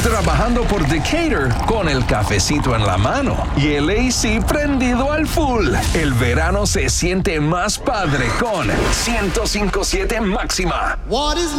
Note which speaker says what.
Speaker 1: trabajando por Decatur con el cafecito en la mano y el AC prendido al full. El verano se siente más padre con 105.7 Máxima.